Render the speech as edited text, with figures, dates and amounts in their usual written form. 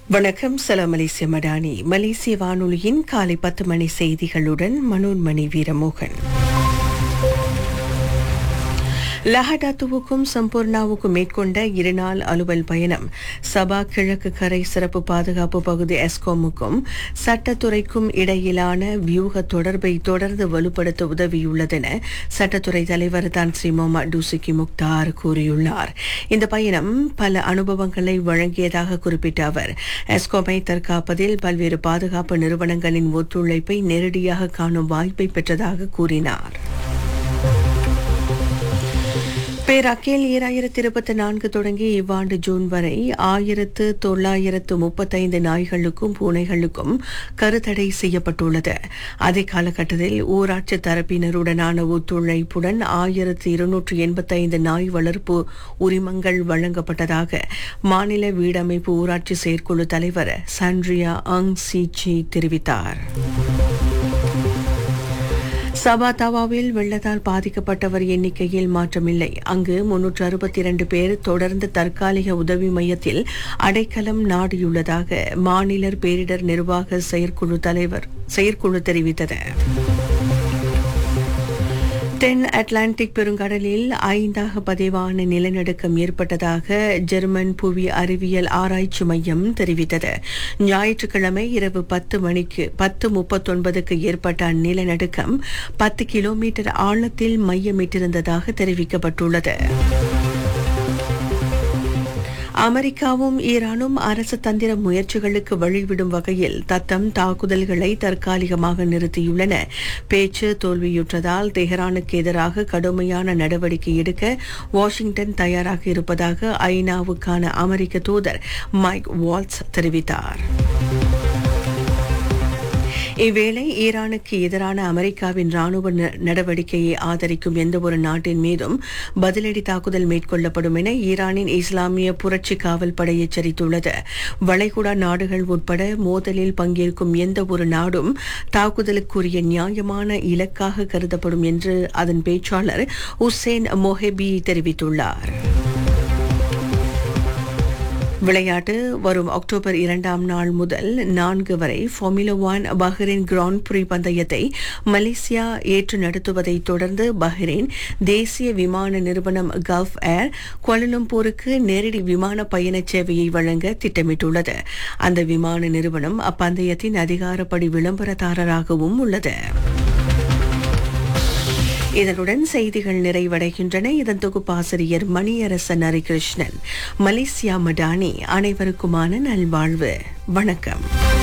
வணக்கம். சலாம் மலேசிய மடானி. மலேசிய வானொலியின் காலை 10 மணி செய்திகளுடன் மனோன்மணி வீரமோகன். லஹடாத்துவுக்கும் சம்பூர்ணாவுக்கும் மேற்கொண்ட 2 நாள் அலுவல் பயணம் சபா கிழக்கு கரை சிறப்பு பாதுகாப்பு பகுதி எஸ்கோமுக்கும் சட்டத்துறைக்கும் இடையிலான வியூக தொடர்பை தொடர்ந்து வலுப்படுத்த உதவியுள்ளதென சட்டத்துறை தலைவர் தான் ஸ்ரீ முகமது டூசிகி முக்தார் கூறியுள்ளார். இந்த பயணம் பல அனுபவங்களை வழங்கியதாக குறிப்பிட்ட அவர், எஸ்கோமை தற்காப்பதில் பல்வேறு பாதுகாப்பு நிறுவனங்களின் ஒத்துழைப்பை நேரடியாக காணும் வாய்ப்பை பெற்றதாக கூறினார். பேராக்கில் 2024 தொடங்கி இவ்வாண்டு ஜூன் வரை 1935 நாய்களுக்கும் பூனைகளுக்கும் கருத்தடை செய்யப்பட்டுள்ளது. அதே காலகட்டத்தில் ஊராட்சி தரப்பினருடனான ஒத்துழைப்புடன் 1285 நாய் வளர்ப்பு உரிமங்கள் வழங்கப்பட்டதாக மாநில வீடமைப்பு ஊராட்சி செயற்குழு தலைவர் சாண்ட்ரியா அங் சீச்சி தெரிவித்தார். சபா தவாவில் வெள்ளத்தால் பாதிக்கப்பட்டவர் எண்ணிக்கையில் மாற்றமில்லை. அங்கு 362 பேர் தொடர்ந்து தற்காலிக உதவி மையத்தில் அடைக்கலம் நாடியுள்ளதாக மாநில பேரிடர் நிர்வாக செயற்குழு தெரிவித்தது. தென் அட்லாண்டிக் பெருங்கடலில் 5ஆக பதிவான நிலநடுக்கம் ஏற்பட்டதாக ஜெர்மன் புவி அறிவியல் ஆராய்ச்சி மையம் தெரிவித்தது. ஞாயிற்றுக்கிழமை இரவு 10:39க்கு ஏற்பட்ட அந்நிலநடுக்கம் 10 கிலோமீட்டர் ஆழத்தில் மையமிட்டிருந்ததாக தெரிவிக்கப்பட்டுள்ளது. அமெரிக்காவும் ஈரானும் அரசு தந்திர முயற்சிகளுக்கு வழிவிடும் வகையில் தத்தம் தாக்குதல்களை தற்காலிகமாக நிறுத்தியுள்ளன. பேச்சு தோல்வியுற்றதால் தெஹரானுக்கு எதிராக கடுமையான நடவடிக்கை எடுக்க வாஷிங்டன் தயாராக இருப்பதாக ஐநாவுக்கான அமெரிக்க தூதர் மைக் வால்ட்ஸ் தெரிவித்தார். இவ்வேளை ஈரானுக்கு எதிரான அமெரிக்காவின் ராணுவ நடவடிக்கையை ஆதரிக்கும் எந்தவொரு நாட்டின் மீதும் பதிலடி தாக்குதல் மேற்கொள்ளப்படும் என ஈரானின் இஸ்லாமிய புரட்சி காவல் படை எச்சரித்துள்ளது. வளைகுடா நாடுகள் உட்பட மோதலில் பங்கேற்கும் எந்த ஒரு நாடும் தாக்குதலுக்குரிய நியாயமான இலக்காக கருதப்படும் என்று அதன் பேச்சாளர் உசேன் மொஹெபி தெரிவித்துள்ளார். விளையாட்டு. வரும் அக்டோபர் 2ஆம் நாள் முதல் 4 வரை ஃபார்முலா 1 பஹ்ரைன் கிராண்ட் பிரி பந்தயத்தை மலேசியா ஏற்று நடத்துவதை தொடர்ந்து பஹ்ரைன் தேசிய விமான நிறுவனம் கல்ஃப் ஏர் கோலாலம்பூருக்கு நேரடி விமான பயண சேவையை வழங்க திட்டமிட்டுள்ளது. அந்த விமான நிறுவனம் அப்பந்தயத்தின் அதிகாரப்படி விளம்பரதாரராகவும் உள்ளது. இதனுடன் செய்திகள் நிறைவடைகின்றன. இதன் தொகுப்பாசிரியர் மணியரசன் ஹரிகிருஷ்ணன். மலேசியா மடானி. அனைவருக்குமான நல்வாழ்வு. வணக்கம்.